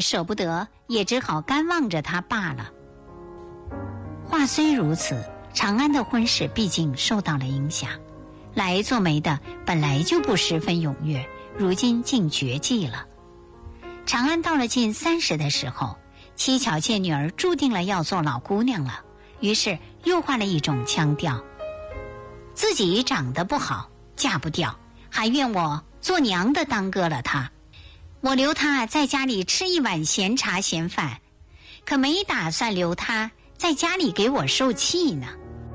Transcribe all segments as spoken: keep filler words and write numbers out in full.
舍不得，也只好干望着他罢了。话虽如此，长安的婚事毕竟受到了影响，来做媒的本来就不十分踊跃，如今竟绝迹了。长安到了近三十的时候，七巧见女儿注定了要做老姑娘了，于是又换了一种腔调：自己长得不好，嫁不掉，还怨我做娘的耽搁了她。我留她在家里吃一碗闲茶闲饭，可没打算留她在家里给我受气呢。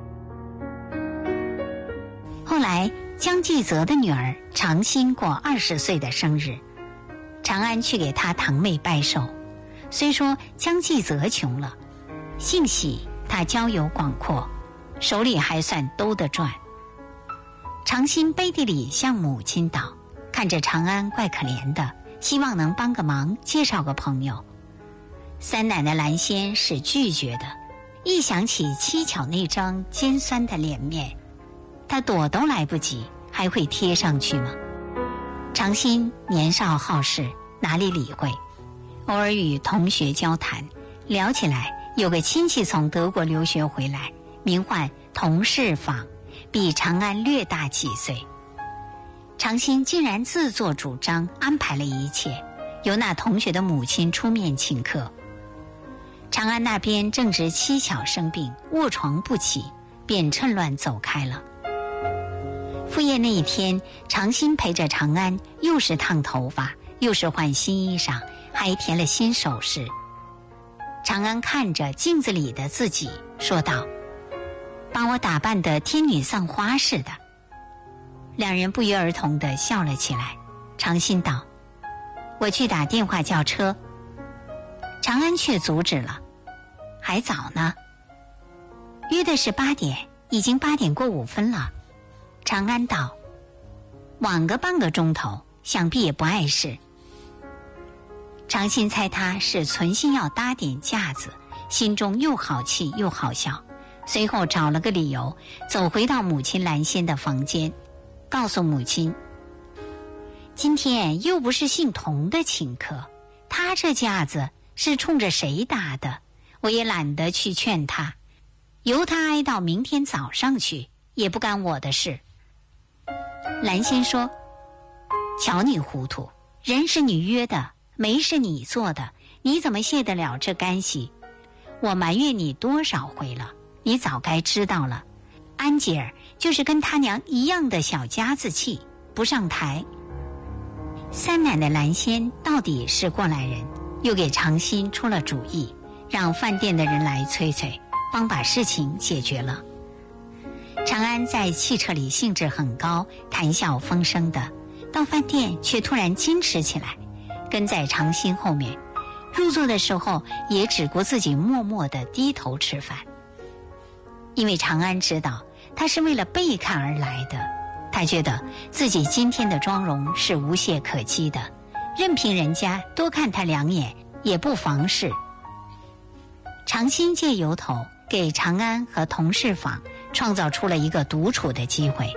后来江继泽的女儿长欣过二十岁的生日，长安去给她堂妹拜寿。虽说江继泽穷了，幸喜他交友广阔，手里还算兜得转。长欣背地里向母亲道，看着长安怪可怜的，希望能帮个忙，介绍个朋友。三奶奶兰仙是拒绝的，一想起七巧那张尖酸的脸面，她躲都来不及，还会贴上去吗？长欣年少好事，哪里理会，偶尔与同学交谈，聊起来有个亲戚从德国留学回来，名唤童世坊，比长安略大几岁。长欣竟然自作主张安排了一切，由那同学的母亲出面请客。长安那边正值七巧生病，卧床不起，便趁乱走开了。赴宴那一天，长欣陪着长安，又是烫头发，又是换新衣裳，还填了新首饰。长安看着镜子里的自己，说道：把我打扮得天女散花似的。两人不约而同地笑了起来。长欣道：我去打电话叫车。长安却阻止了：还早呢，约的是八点，已经八点过五分了。长安道：晚个半个钟头，想必也不碍事。长欣猜他是存心要搭点架子，心中又好气又好笑，随后找了个理由，走回到母亲兰仙的房间，告诉母亲，今天又不是姓童的请客，他这架子是冲着谁搭的，我也懒得去劝他，由他挨到明天早上去，也不干我的事。兰仙说：瞧你糊涂，人是你约的，媒是你做的，你怎么卸得了这干系？我埋怨你多少回了，你早该知道了。安姐儿就是跟他娘一样的小家子气，不上台。三奶奶兰仙到底是过来人，又给长欣出了主意，让饭店的人来催催，帮把事情解决了。长安在汽车里兴致很高，谈笑风生的，到饭店却突然矜持起来，跟在长欣后面。入座的时候也只顾自己默默地低头吃饭。因为长安知道他是为了被看而来的，他觉得自己今天的妆容是无懈可击的，任凭人家多看他两眼也不妨事。长欣借由头给长安和童世坊创造出了一个独处的机会。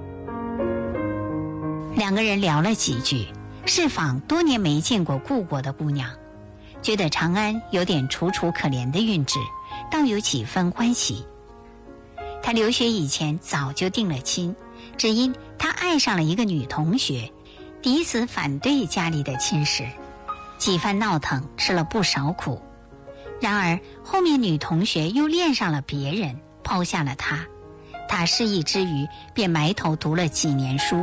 两个人聊了几句，世坊多年没见过故国的姑娘，觉得长安有点楚楚可怜的韵致，倒有几分欢喜。他留学以前早就定了亲，只因他爱上了一个女同学，抵死反对家里的亲事，几番闹腾，吃了不少苦。然而后面女同学又恋上了别人，抛下了他，他失意之余便埋头读了几年书。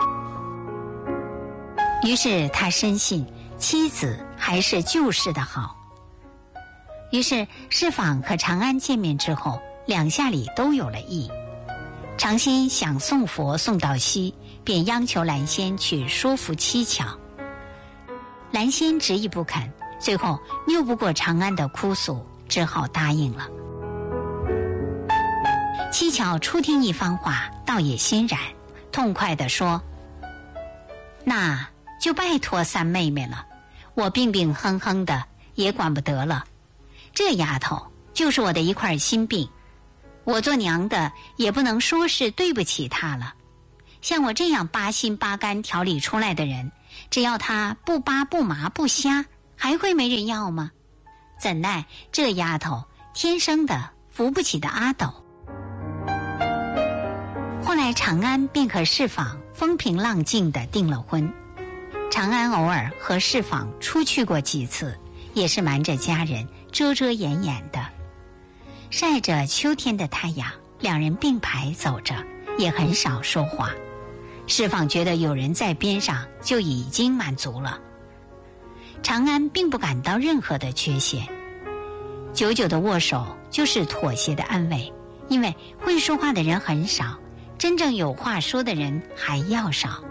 于是他深信妻子还是旧时的好。于是世坊和长安见面之后，两下里都有了意。长欣想送佛送到西，便央求兰仙去说服七巧。兰仙执意不肯，最后拗不过长安的哭诉，只好答应了。七巧初听一番话，倒也欣然，痛快地说：那就拜托三妹妹了，我病病哼哼的也管不得了，这丫头就是我的一块心病，我做娘的也不能说是对不起她了。像我这样八心八肝调理出来的人，只要她不扒不麻不瞎， 还会没人要吗？怎奈这丫头天生的扶不起的阿斗。后来长安便和世坊风平浪静地订了婚。长安偶尔和世坊出去过几次，也是瞒着家人，遮遮掩掩的。晒着秋天的太阳，两人并排走着，也很少说话。世坊觉得有人在边上就已经满足了。长安并不感到任何的缺陷，久久的握手就是妥协的安慰，因为会说话的人很少，真正有话说的人还要少。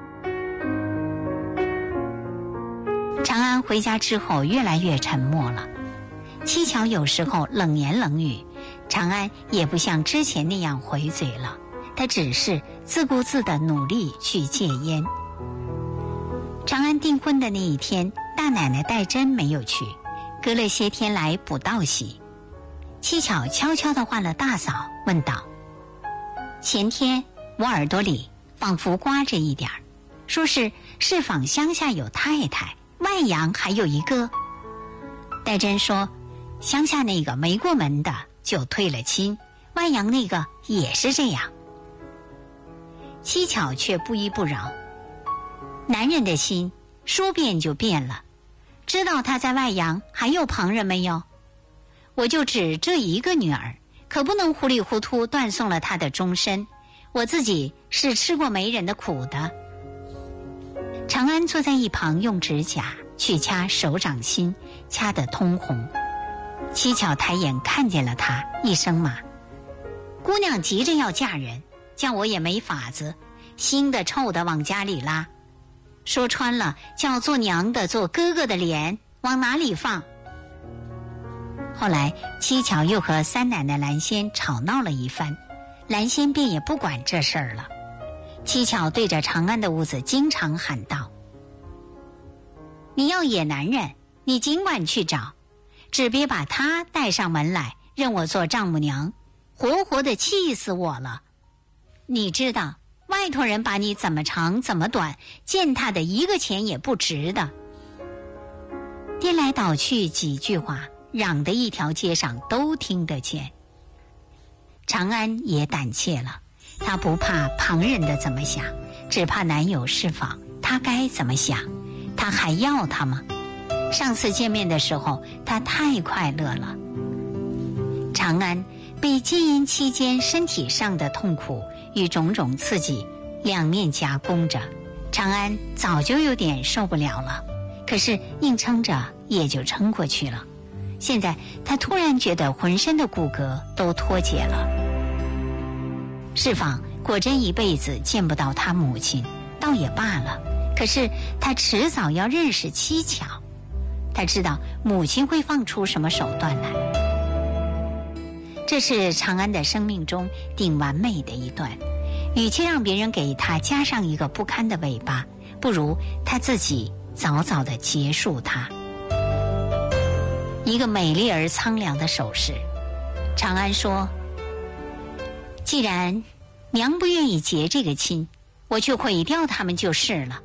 长安回家之后越来越沉默了，七巧有时候冷言冷语，长安也不像之前那样回嘴了，他只是自顾自地努力去戒烟。长安订婚的那一天，大奶奶戴珍没有去，隔了些天来补道喜。七巧悄悄地唤了大嫂，问道：前天我耳朵里仿佛刮着一点儿，说是世坊乡下有太太，外阳还有一个。戴珍说，乡下那个没过门的就退了亲，外阳那个也是这样。七巧却不依不饶，男人的心说变就变了，知道他在外阳还有旁人没有？我就只这一个女儿，可不能糊里糊涂断送了她的终身，我自己是吃过媒人的苦的。长安坐在一旁用指甲去掐手掌心，掐得通红。七巧抬眼看见了他，一声骂：姑娘急着要嫁人，叫我也没法子，腥的臭的往家里拉，说穿了叫做娘的做哥哥的脸往哪里放？后来七巧又和三奶奶蓝仙吵闹了一番，蓝仙便也不管这事儿了。七巧对着长安的屋子经常喊道：你要野男人，你尽管去找，只别把他带上门来认我做丈母娘，活活的气死我了。你知道外头人把你怎么长怎么短，践踏的一个钱也不值的。颠来倒去几句话，嚷得一条街上都听得见。长安也胆怯了，她不怕旁人的怎么想，只怕男友世坊她该怎么想？她还要他吗？上次见面的时候她太快乐了。长安被戒烟期间身体上的痛苦与种种刺激两面夹攻着，长安早就有点受不了了，可是硬撑着也就撑过去了。现在他突然觉得浑身的骨骼都脱节了。世坊果真一辈子见不到他母亲，倒也罢了，可是他迟早要认识七巧，他知道母亲会放出什么手段来。这是长安的生命中顶完美的一段，与其让别人给他加上一个不堪的尾巴，不如他自己早早地结束它。一个美丽而苍凉的手势。长安说，既然娘不愿意结这个亲，我去毁掉他们就是了。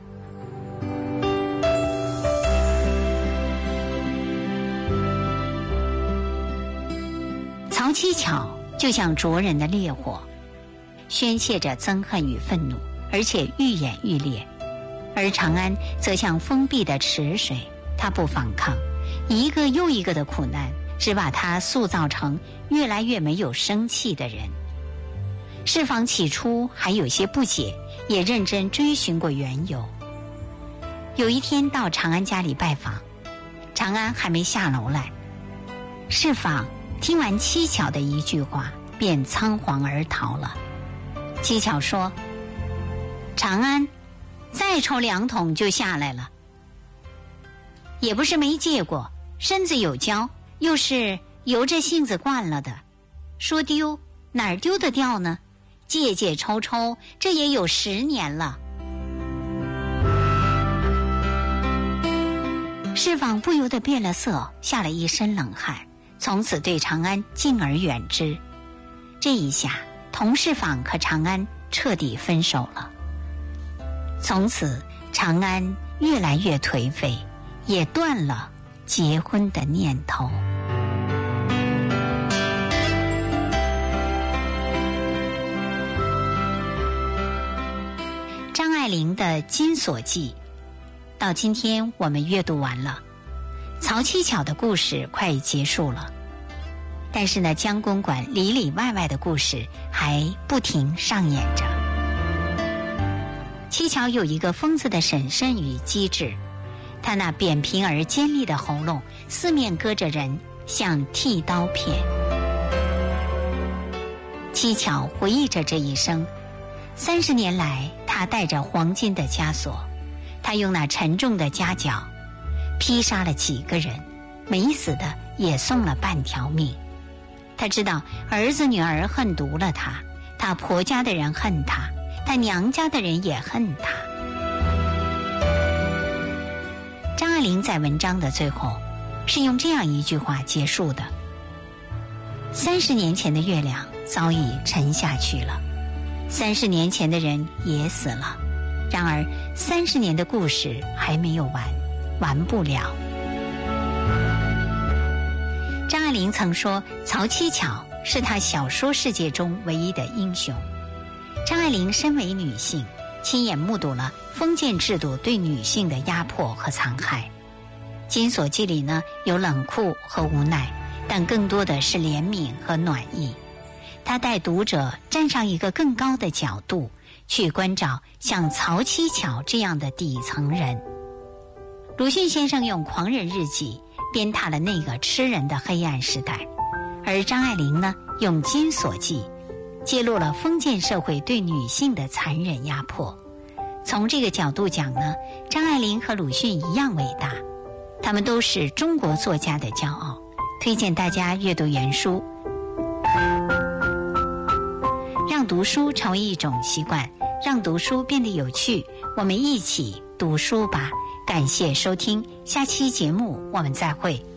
曹七巧就像灼人的烈火，宣泄着憎恨与愤怒，而且愈演愈烈。而长安则像封闭的池水，他不反抗，一个又一个的苦难只把他塑造成越来越没有生气的人。世坊起初还有些不解，也认真追寻过缘由。有一天到长安家里拜访，长安还没下楼来，世坊听完七巧的一句话便仓皇而逃了。七巧说，长安再抽两桶就下来了，也不是没戒过，身子有焦，又是由着性子惯了的，说丢哪儿丢得掉呢？戒戒抽抽，这也有十年了。世坊不由得变了色，下了一身冷汗，从此对长安敬而远之。这一下童世坊和长安彻底分手了。从此长安越来越颓废，也断了结婚的念头。张爱玲的《金锁记》到今天我们阅读完了，曹七巧的故事快结束了，但是呢，江公馆里里外外的故事还不停上演着。七巧有一个疯子的审慎与机智，他那扁平而尖利的喉咙四面割着人，像剃刀片。七巧回忆着这一生，三十年来他带着黄金的枷锁，他用那沉重的枷脚劈杀了几个人，没死的也送了半条命。他知道儿子女儿恨毒了他，他婆家的人恨他，他娘家的人也恨他。张爱玲在文章的最后是用这样一句话结束的：三十年前的月亮早已沉下去了，三十年前的人也死了，然而三十年的故事还没有完，完不了。张爱玲曾说，曹七巧是她小说世界中唯一的英雄。张爱玲身为女性，亲眼目睹了封建制度对女性的压迫和残害。《金锁记》里呢，有冷酷和无奈，但更多的是怜悯和暖意。她带读者站上一个更高的角度，去关照像曹七巧这样的底层人。鲁迅先生用《狂人日记》鞭挞了那个吃人的黑暗时代，而张爱玲呢，用《金锁记》揭露了封建社会对女性的残忍压迫。从这个角度讲呢，张爱玲和鲁迅一样伟大，他们都是中国作家的骄傲。推荐大家阅读原书，让读书成为一种习惯，让读书变得有趣。我们一起读书吧。感谢收听，下期节目我们再会。